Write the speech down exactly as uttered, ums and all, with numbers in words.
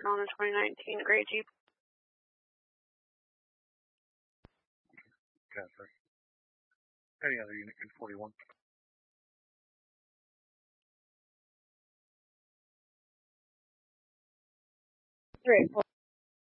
on a twenty nineteen gray Jeep. Gotcha. Any other unit in forty-one? Three.